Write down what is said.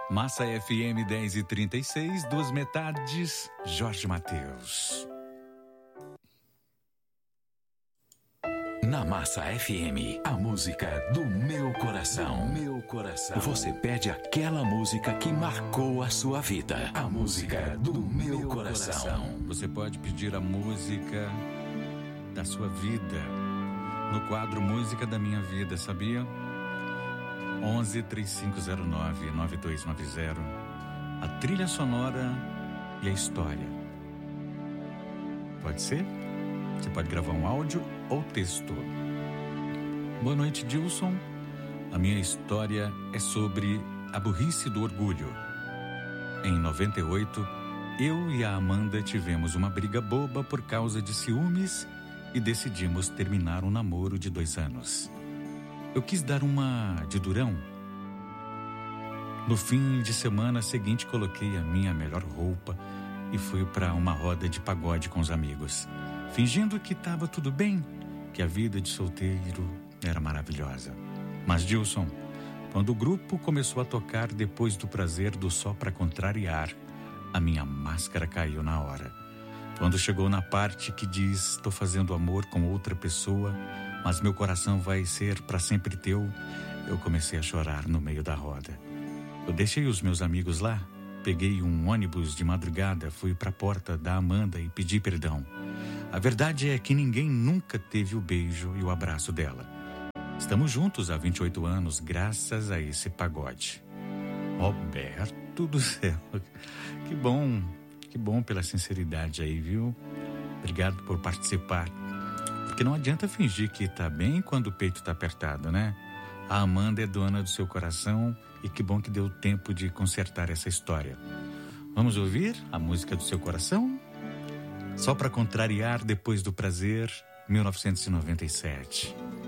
Massa FM 10h36, duas metades, Jorge Mateus. Na Massa FM, a música do meu coração. Meu coração. Você pede aquela música que marcou a sua vida. A música do meu coração. Você pode pedir a música da sua vida no quadro Música da Minha Vida, sabia? 11 3509 9290. A trilha sonora e a história. Pode ser? Você pode gravar um áudio ou texto. Boa noite, Dilson. A minha história é sobre a burrice do orgulho. Em 98, eu e a Amanda tivemos uma briga boba por causa de ciúmes e decidimos terminar um namoro de 2 anos. Eu quis dar uma de durão. No fim de semana seguinte, coloquei a minha melhor roupa e fui para uma roda de pagode com os amigos, fingindo que estava tudo bem, que a vida de solteiro era maravilhosa. Mas, Dilson, quando o grupo começou a tocar Depois do Prazer do Só Pra Contrariar, a minha máscara caiu na hora. Quando chegou na parte que diz estou fazendo amor com outra pessoa, mas meu coração vai ser pra sempre teu, eu comecei a chorar no meio da roda. Eu deixei os meus amigos lá, peguei um ônibus de madrugada, fui pra porta da Amanda e pedi perdão. A verdade é que ninguém nunca teve o beijo e o abraço dela. Estamos juntos há 28 anos, graças a esse pagode. Roberto do céu, que bom pela sinceridade aí, viu? Obrigado por participar. Porque não adianta fingir que tá bem quando o peito tá apertado, né? A Amanda é dona do seu coração e que bom que deu tempo de consertar essa história. Vamos ouvir a música do seu coração? Só Pra Contrariar, Depois do Prazer, 1997.